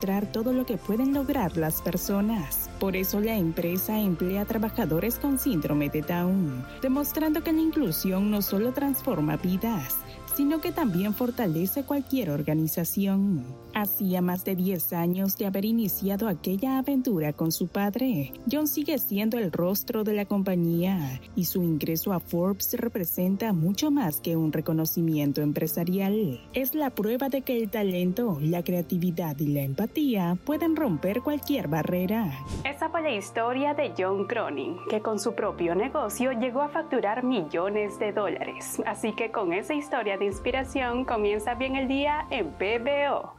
demostrar todo lo que pueden lograr las personas. Por eso la empresa emplea trabajadores con síndrome de Down, demostrando que la inclusión no solo transforma vidas, sino que también fortalece cualquier organización. Hacía más de 10 años de haber iniciado aquella aventura con su padre, John sigue siendo el rostro de la compañía y su ingreso a Forbes representa mucho más que un reconocimiento empresarial. Es la prueba de que el talento, la creatividad y la empatía pueden romper cualquier barrera. Esa fue la historia de John Cronin, que con su propio negocio llegó a facturar millones de dólares. Así que con esa historia de inspiración comienza bien el día en PBO.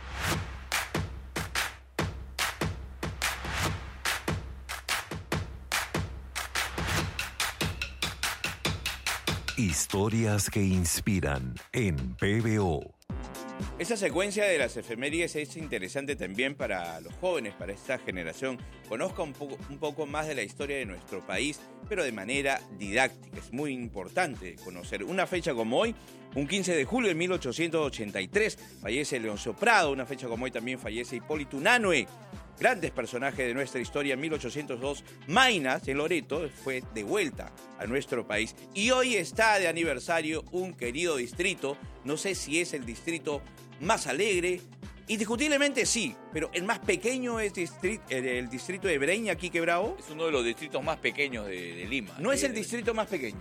Historias que inspiran en PBO. Esta secuencia de las efemérides es interesante también para los jóvenes, para esta generación. Conozca un poco más de la historia de nuestro país, pero de manera didáctica. Es muy importante conocer una fecha como hoy. Un 15 de julio de 1883 fallece Leoncio Prado. Una fecha como hoy también fallece Hipólito Unanue. Grandes personajes de nuestra historia. En 1802, Maynas, en Loreto, fue devuelta a nuestro país. Y hoy está de aniversario un querido distrito. No sé si es el distrito más alegre. Indiscutiblemente sí, pero el más pequeño es el distrito de Breña, Quique Bravo. Es uno de los distritos más pequeños de Lima. No es el distrito más pequeño.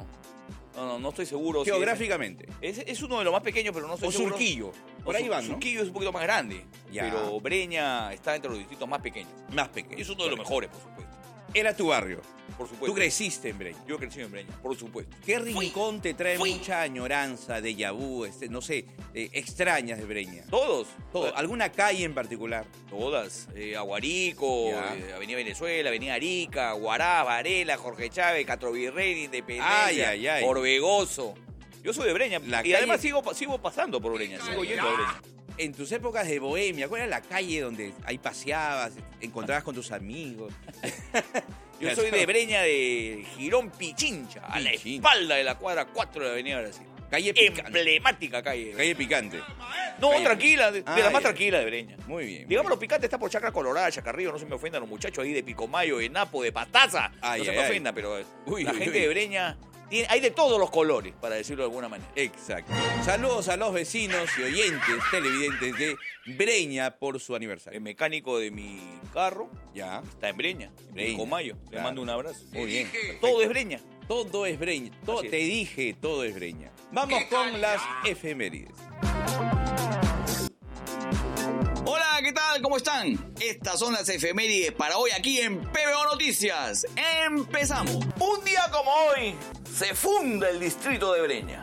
No estoy seguro. Geográficamente. Es uno de los más pequeños, pero no estoy seguro. O Surquillo. Por ahí van, ¿no? Surquillo es un poquito más grande. Ya. Pero Breña está entre los distritos más pequeños. Más pequeño. Y es uno de los mejores, por supuesto. Era tu barrio. Por supuesto. Tú creciste en Breña. Yo crecí en Breña, por supuesto. ¿Qué rincón te trae mucha añoranza, déjà vu, extrañas de Breña? ¿Todos? ¿Alguna calle en particular? Todas. Aguarico, Avenida Venezuela, Avenida Arica, Guará, Varela, Jorge Chávez, Castro Virrey, Independencia, Orbegoso. Yo soy de Breña y además sigo pasando por Breña, sigo yendo a Breña. En tus épocas de bohemia, ¿cuál era la calle donde ahí paseabas, encontrabas con tus amigos? Yo soy de Breña, de Girón Pichincha, a la espalda de la cuadra 4 de la Avenida Brasil. Calle picante. Emblemática calle. Calle picante. No, tranquila, de la más tranquila de Breña. Muy bien. Digamos, lo picante está por Chacra Colorada, Chacarrillo, no se me ofendan los muchachos ahí de Picomayo, de Napo, de Pataza. No se me ofendan, pero la gente de Breña... hay de todos los colores, para decirlo de alguna manera. Exacto. Saludos a los vecinos y oyentes, televidentes de Breña por su aniversario. El mecánico de mi carro está en Breña, en Comayo. Claro. Le mando un abrazo. Muy bien. Todo es Breña. Todo es Breña. Te dije, todo es Breña. Vamos con las efemérides. Hola, ¿qué tal? ¿Cómo están? Estas son las efemérides para hoy aquí en PBO Noticias. ¡Empezamos! Un día como hoy se funda el distrito de Breña.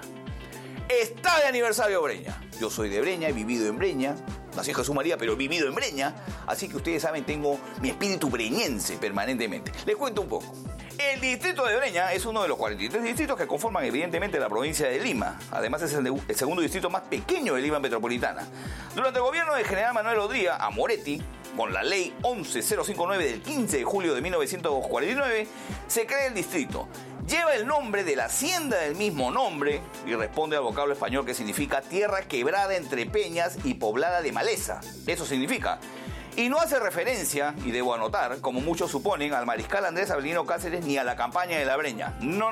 Está de aniversario Breña. Yo soy de Breña, he vivido en Breña. Nací en Jesús María, pero he vivido en Breña. Así que ustedes saben, tengo mi espíritu breñense permanentemente. Les cuento un poco. El distrito de Breña es uno de los 43 distritos que conforman evidentemente la provincia de Lima. Además es el segundo distrito más pequeño de Lima metropolitana. Durante el gobierno del general Manuel Odría a Moretti, con la ley 11059 del 15 de julio de 1949, se crea el distrito. Lleva el nombre de la hacienda del mismo nombre y responde al vocablo español que significa tierra quebrada entre peñas y poblada de maleza. Eso significa. Y no hace referencia, y debo anotar, como muchos suponen, al mariscal Andrés Avelino Cáceres ni a la campaña de la Breña.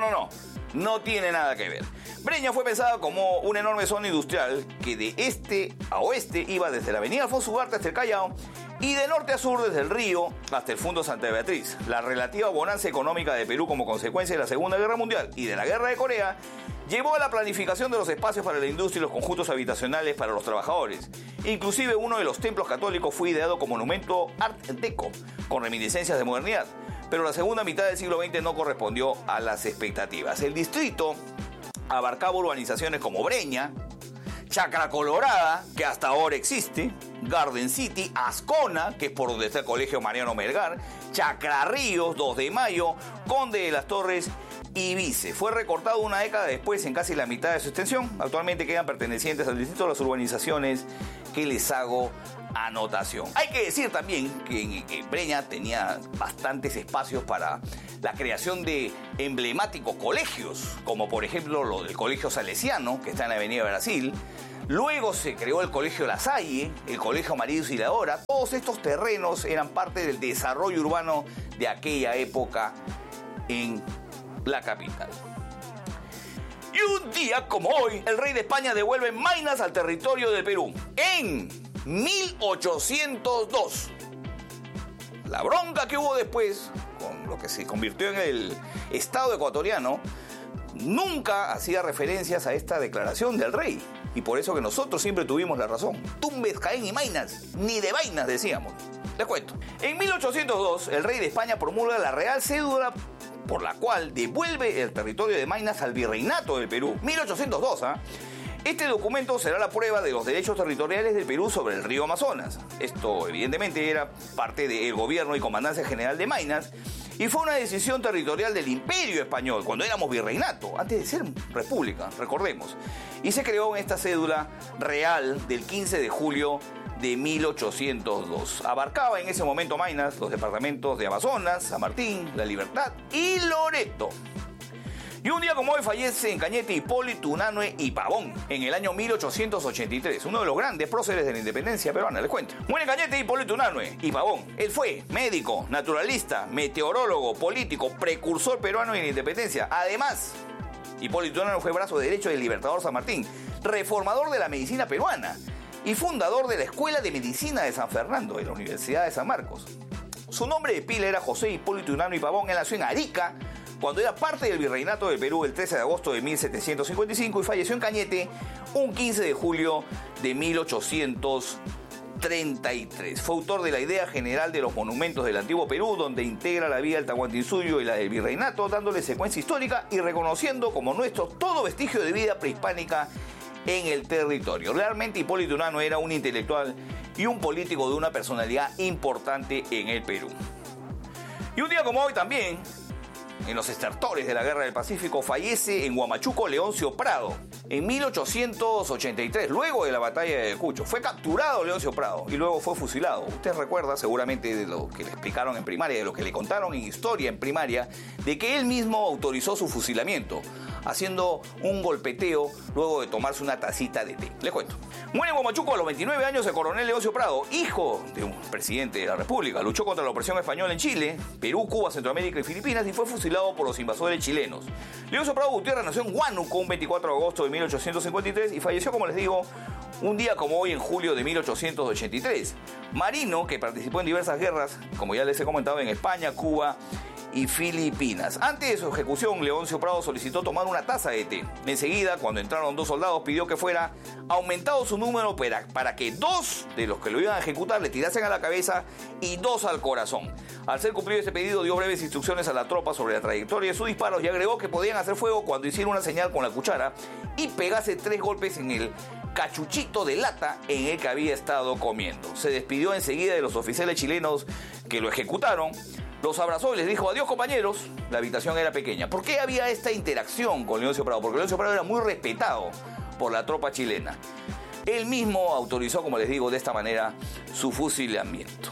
No tiene nada que ver. Breña fue pensada como una enorme zona industrial que de este a oeste iba desde la avenida Alfonso Ugarte hasta el Callao y de norte a sur desde el río hasta el Fundo Santa Beatriz. La relativa bonanza económica de Perú como consecuencia de la Segunda Guerra Mundial y de la Guerra de Corea llevó a la planificación de los espacios para la industria y los conjuntos habitacionales para los trabajadores. Inclusive uno de los templos católicos fue ideado como monumento Art Deco, con reminiscencias de modernidad. Pero la segunda mitad del siglo XX no correspondió a las expectativas. El distrito abarcaba urbanizaciones como Breña, Chacra Colorada, que hasta ahora existe, Garden City, Ascona, que es por donde está el Colegio Mariano Melgar, Chacra Ríos, 2 de Mayo, Conde de las Torres y Vice. Fue recortado una década después en casi la mitad de su extensión. Actualmente quedan pertenecientes al distrito las urbanizaciones que les hago anotación. Hay que decir también que Breña tenía bastantes espacios para la creación de emblemáticos colegios, como por ejemplo lo del Colegio Salesiano, que está en la Avenida Brasil, Luego se creó el Colegio La Salle, el Colegio María Auxiliadora. Todos estos terrenos eran parte del desarrollo urbano de aquella época en la capital. Y un día como hoy, el rey de España devuelve Maynas al territorio del Perú. En 1802. La bronca que hubo después, con lo que se convirtió en el Estado ecuatoriano, nunca hacía referencias a esta declaración del rey. Y por eso que nosotros siempre tuvimos la razón. Tumbes, Jaén y Maynas, ni de vainas decíamos. Les cuento. En 1802, el rey de España promulga la Real Cédula por la cual devuelve el territorio de Maynas al Virreinato del Perú. 1802, ¿ah? Este documento será la prueba de los derechos territoriales del Perú sobre el río Amazonas. Esto, evidentemente, era parte del gobierno y comandancia general de Maynas y fue una decisión territorial del Imperio Español, cuando éramos virreinato, antes de ser república, recordemos. Y se creó en esta cédula real del 15 de julio de 1802. Abarcaba en ese momento Maynas los departamentos de Amazonas, San Martín, La Libertad y Loreto. Y un día como hoy fallece en Cañete Hipólito Unanue y Pavón, en el año 1883, uno de los grandes próceres de la independencia peruana, les cuento. Muere en Cañete Hipólito Unanue y Pavón. Él fue médico, naturalista, meteorólogo, político, precursor peruano en la independencia. Además, Hipólito Unanue fue brazo derecho del Libertador San Martín, reformador de la medicina peruana y fundador de la Escuela de Medicina de San Fernando, de la Universidad de San Marcos. Su nombre de pila era José Hipólito Unanue y Pavón. Él nació en Arica, cuando era parte del Virreinato del Perú el 13 de agosto de 1755 y falleció en Cañete un 15 de julio de 1833. Fue autor de la idea general de los monumentos del antiguo Perú, donde integra la vía del Tahuantinsuyo y la del Virreinato, dándole secuencia histórica y reconociendo como nuestro todo vestigio de vida prehispánica en el territorio. Realmente Hipólito Unanue era un intelectual y un político de una personalidad importante en el Perú. Y un día como hoy también, en los estertores de la Guerra del Pacífico, fallece en Huamachuco Leoncio Prado en 1883, luego de la batalla de Ayacucho. Fue capturado Leoncio Prado y luego fue fusilado. Usted recuerda seguramente de lo que le explicaron en primaria, de lo que le contaron en historia en primaria, de que él mismo autorizó su fusilamiento, haciendo un golpeteo luego de tomarse una tacita de té. Les cuento. Muere en Huamachuco a los 29 años el coronel Leoncio Prado, hijo de un presidente de la República. Luchó contra la opresión española en Chile, Perú, Cuba, Centroamérica y Filipinas y fue fusilado por los invasores chilenos. Leoncio Prado Gutiérrez nació en Huánuco un 24 de agosto de 1853 y falleció, como les digo, un día como hoy en julio de 1883. Marino que participó en diversas guerras, como ya les he comentado, en España, Cuba y Filipinas. Antes de su ejecución, Leoncio Prado solicitó tomar una taza de té. Enseguida, cuando entraron dos soldados, pidió que fuera aumentado su número para que dos de los que lo iban a ejecutar le tirasen a la cabeza y dos al corazón. Al ser cumplido ese pedido, dio breves instrucciones a la tropa sobre la trayectoria de sus disparos y agregó que podían hacer fuego cuando hiciera una señal con la cuchara y pegase 3 golpes en el cachuchito de lata en el que había estado comiendo. Se despidió enseguida de los oficiales chilenos que lo ejecutaron, los abrazó y les dijo: adiós, compañeros. La habitación era pequeña. ¿Por qué había esta interacción con Leoncio Prado? Porque Leoncio Prado era muy respetado por la tropa chilena. Él mismo autorizó, como les digo, de esta manera su fusilamiento.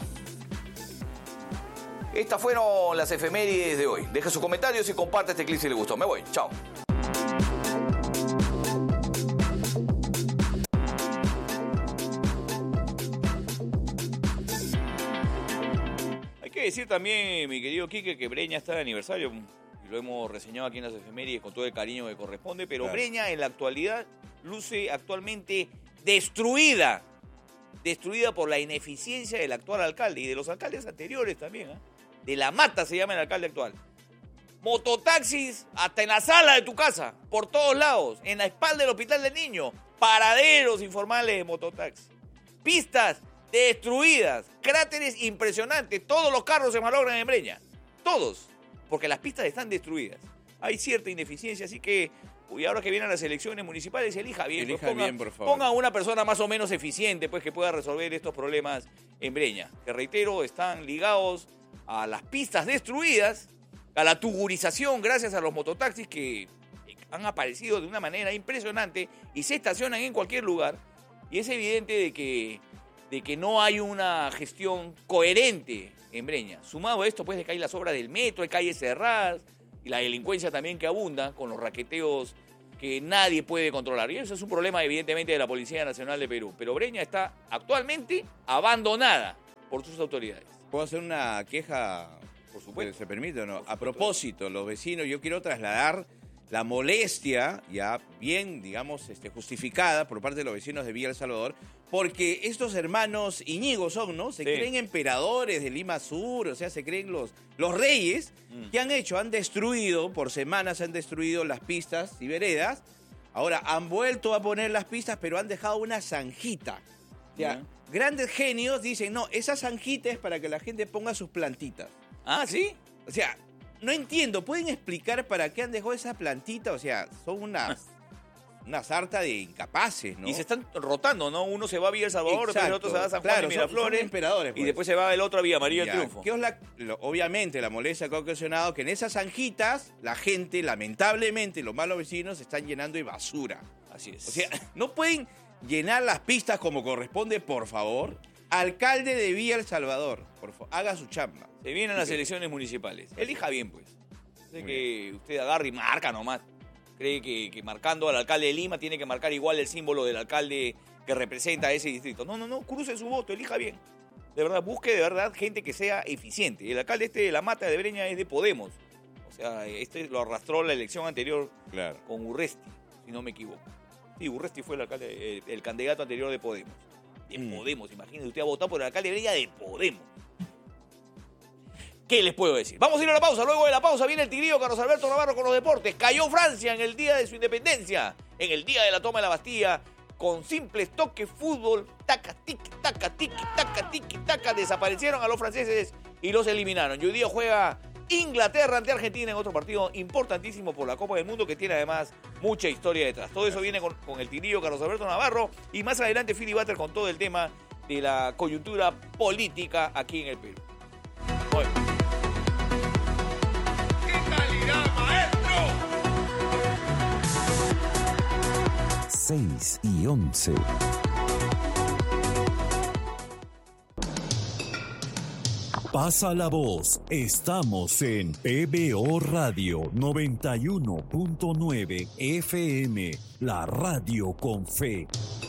Estas fueron las efemérides de hoy. Deje sus comentarios y comparte este clip si le gustó. Me voy. Chao. Hay que decir también, mi querido Quique, que Breña está de aniversario y lo hemos reseñado aquí en las efemérides con todo el cariño que corresponde, pero claro, Breña en la actualidad luce actualmente destruida por la ineficiencia del actual alcalde y de los alcaldes anteriores también, ¿eh? De la Mata se llama el alcalde actual. Mototaxis hasta en la sala de tu casa, por todos lados, en la espalda del Hospital del Niño, paraderos informales de mototaxi, pistas destruidas, cráteres impresionantes, todos los carros se malogran en Breña, todos, porque las pistas están destruidas. Hay cierta ineficiencia, así que ahora que vienen las elecciones municipales, elija bien, por favor. Ponga una persona más o menos eficiente, pues, que pueda resolver estos problemas en Breña, que reitero, están ligados a las pistas destruidas, a la tugurización gracias a los mototaxis que han aparecido de una manera impresionante y se estacionan en cualquier lugar, y es evidente de que no hay una gestión coherente en Breña. Sumado a esto, pues, de que hay las obras del metro, hay calles cerradas y la delincuencia también que abunda con los raqueteos que nadie puede controlar. Y eso es un problema, evidentemente, de la Policía Nacional de Perú. Pero Breña está actualmente abandonada por sus autoridades. ¿Puedo hacer una queja? Por supuesto. ¿Se permite o no? A propósito, los vecinos, yo quiero trasladar la molestia, ya bien, digamos, justificada por parte de los vecinos de Villa El Salvador, porque estos hermanos Iñigo son, ¿no? Se creen emperadores de Lima Sur, o sea, se creen los reyes. ¿Qué han hecho? Han destruido, por semanas han destruido las pistas y veredas. Ahora, han vuelto a poner las pistas, pero han dejado una zanjita. Ya, grandes genios dicen, no, esa zanjita es para que la gente ponga sus plantitas. Ah, ¿sí? O sea, no entiendo, ¿pueden explicar para qué han dejado esa plantita? O sea, son una sarta de incapaces, ¿no? Y se están rotando, ¿no? Uno se va a Villa El Salvador, después el otro se va a San Juan de Miraflores. Son emperadores, pues. Y después se va el otro a Villa María del Triunfo. ¿Qué es obviamente la molestia que ha ocasionado? Que en esas zanjitas la gente, lamentablemente, los malos vecinos, se están llenando de basura. Así es. O sea, no pueden llenar las pistas como corresponde, por favor. Alcalde de Villa El Salvador, por favor, haga su chamba. Se vienen las elecciones municipales. Elija bien, pues. Sé que usted agarra y marca nomás. Cree que marcando al alcalde de Lima tiene que marcar igual el símbolo del alcalde que representa a ese distrito. No, cruce su voto, elija bien. De verdad, busque de verdad gente que sea eficiente. El alcalde de La Mata de Breña es de Podemos. O sea, lo arrastró la elección anterior con Urresti, si no me equivoco. Sí, Urresti fue el alcalde, el candidato anterior de Podemos. De Podemos, imagínese, usted ha votado por el alcalde de Breña de Podemos. ¿Qué les puedo decir? Vamos a ir a la pausa. Luego de la pausa viene el Tigrillo Carlos Alberto Navarro con los deportes. Cayó Francia en el día de su independencia, en el día de la toma de la Bastilla, con simples toques, fútbol, taca, tiki, taca, tiki, taca, tiki, taca. Desaparecieron a los franceses y los eliminaron. Y hoy día juega Inglaterra ante Argentina en otro partido importantísimo por la Copa del Mundo, que tiene además mucha historia detrás. Todo eso viene con el Tigrillo Carlos Alberto Navarro y más adelante Philly Butter con todo el tema de la coyuntura política aquí en el Perú. Bueno. 6 y 11. Pasa la voz. Estamos en PBO Radio 91.9 FM, la radio con fe.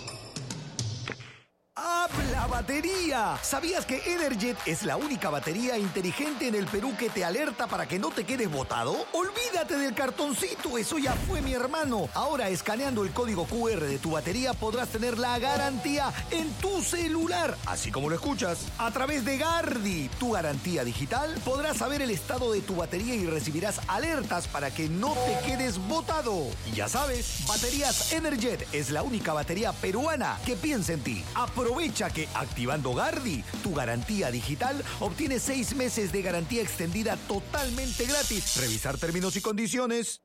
¡Habla batería! ¿Sabías que Energet es la única batería inteligente en el Perú que te alerta para que no te quedes botado? Olvídate del cartoncito, eso ya fue, mi hermano. Ahora, escaneando el código QR de tu batería, podrás tener la garantía en tu celular, así como lo escuchas. A través de Gardi, tu garantía digital, podrás saber el estado de tu batería y recibirás alertas para que no te quedes botado. Y ya sabes, Baterías Energet es la única batería peruana que piensa en ti. Aprovecha que activando Gardi, tu garantía digital, obtienes 6 meses de garantía extendida totalmente gratis. Revisar términos y condiciones.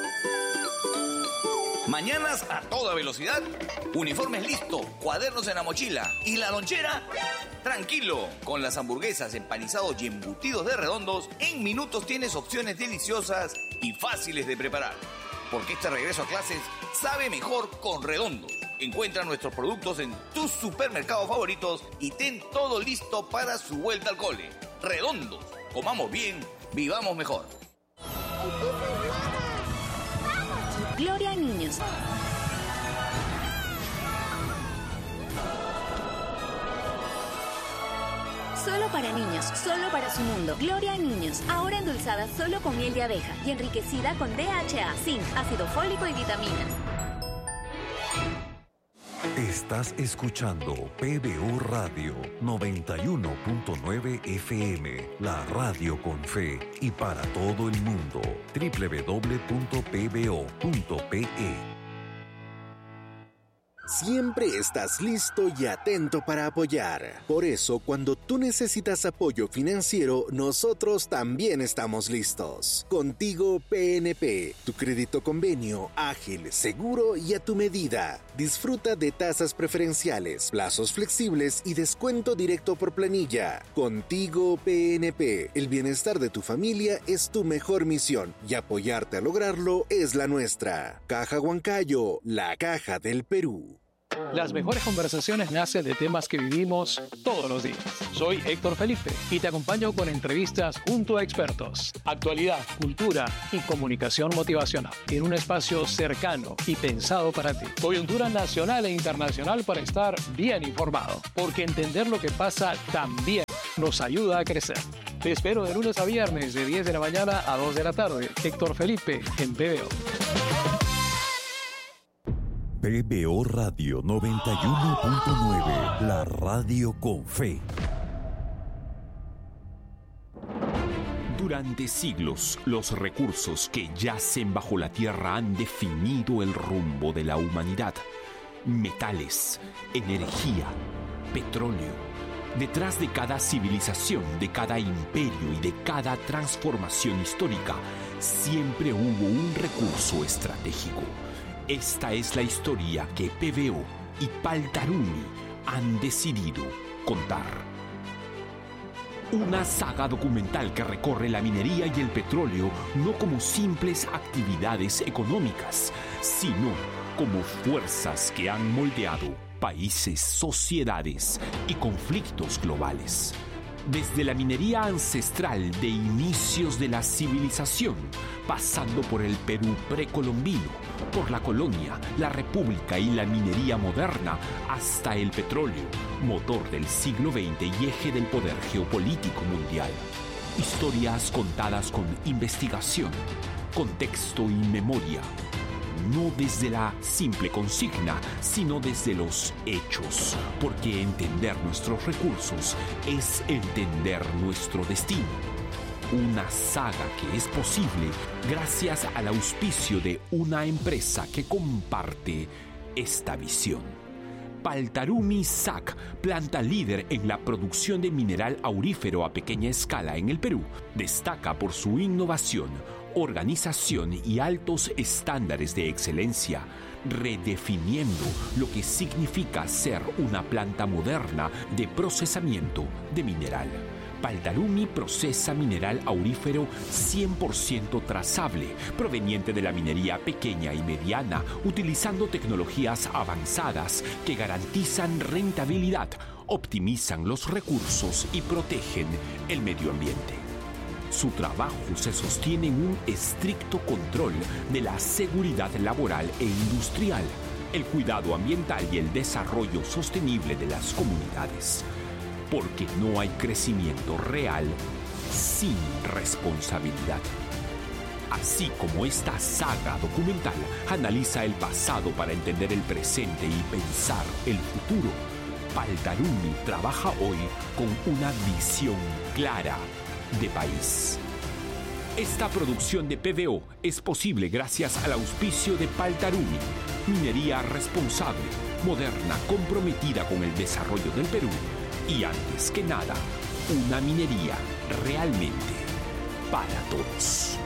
Mañanas a toda velocidad, uniformes listo, cuadernos en la mochila y la lonchera, tranquilo. Con las hamburguesas, empanizados y embutidos de Redondos, en minutos tienes opciones deliciosas y fáciles de preparar. Porque este regreso a clases sabe mejor con Redondos. Encuentra nuestros productos en tus supermercados favoritos y ten todo listo para su vuelta al cole. Redondos, comamos bien, vivamos mejor. Gloria a Niños. Solo para niños, solo para su mundo. Gloria a Niños, ahora endulzada solo con miel de abeja y enriquecida con DHA, zinc, ácido fólico y vitaminas. Estás escuchando PBO Radio 91.9 FM, la radio con fe y para todo el mundo. www.pbo.pe. Siempre estás listo y atento para apoyar. Por eso, cuando tú necesitas apoyo financiero, nosotros también estamos listos. Contigo PNP, tu crédito convenio, ágil, seguro y a tu medida. Disfruta de tasas preferenciales, plazos flexibles y descuento directo por planilla. Contigo PNP, el bienestar de tu familia es tu mejor misión y apoyarte a lograrlo es la nuestra. Caja Huancayo, la caja del Perú. Las mejores conversaciones nacen de temas que vivimos todos los días. Soy Héctor Felipe y te acompaño con entrevistas junto a expertos, actualidad, cultura y comunicación motivacional en un espacio cercano y pensado para ti. Coyuntura nacional e internacional para estar bien informado, porque entender lo que pasa también nos ayuda a crecer. Te espero de lunes a viernes de 10 de la mañana a 2 de la tarde. Héctor Felipe en PBO. PBO Radio 91.9, la radio con fe. Durante siglos, los recursos que yacen bajo la tierra han definido el rumbo de la humanidad. Metales, energía, petróleo. Detrás de cada civilización, de cada imperio y de cada transformación histórica, siempre hubo un recurso estratégico. Esta es la historia que PBO y Paltarumi han decidido contar. Una saga documental que recorre la minería y el petróleo no como simples actividades económicas, sino como fuerzas que han moldeado países, sociedades y conflictos globales. Desde la minería ancestral de inicios de la civilización, pasando por el Perú precolombino, por la colonia, la república y la minería moderna, hasta el petróleo, motor del siglo XX y eje del poder geopolítico mundial. Historias contadas con investigación, contexto y memoria. No desde la simple consigna, sino desde los hechos, porque entender nuestros recursos es entender nuestro destino. Una saga que es posible gracias al auspicio de una empresa que comparte esta visión. Paltarumi SAC, planta líder en la producción de mineral aurífero a pequeña escala en el Perú, destaca por su innovación, organización y altos estándares de excelencia, redefiniendo lo que significa ser una planta moderna de procesamiento de mineral. Paltarumi procesa mineral aurífero 100% trazable, proveniente de la minería pequeña y mediana, utilizando tecnologías avanzadas que garantizan rentabilidad, optimizan los recursos y protegen el medio ambiente. Su trabajo se sostiene en un estricto control de la seguridad laboral e industrial, el cuidado ambiental y el desarrollo sostenible de las comunidades. Porque no hay crecimiento real sin responsabilidad. Así como esta saga documental analiza el pasado para entender el presente y pensar el futuro, Paltarumi trabaja hoy con una visión clara de país. Esta producción de PBO es posible gracias al auspicio de Paltarumi, minería responsable, moderna, comprometida con el desarrollo del Perú y, antes que nada, una minería realmente para todos.